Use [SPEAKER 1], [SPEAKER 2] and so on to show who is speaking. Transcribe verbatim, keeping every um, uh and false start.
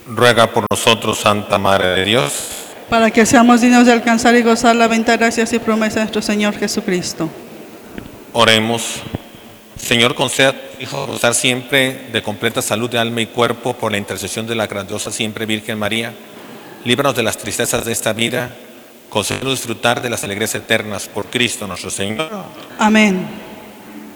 [SPEAKER 1] Ruega por nosotros, Santa Madre de Dios,
[SPEAKER 2] para que seamos dignos de alcanzar y gozar la bendita gracias y promesa de nuestro Señor Jesucristo.
[SPEAKER 1] oremos. Señor, conceda a tu Hijo gozar siempre de completa salud de alma y cuerpo por la intercesión de la grandiosa siempre Virgen María. Líbranos de las tristezas de esta vida, concédenos disfrutar de las alegrías eternas por Cristo nuestro Señor.
[SPEAKER 2] Amén.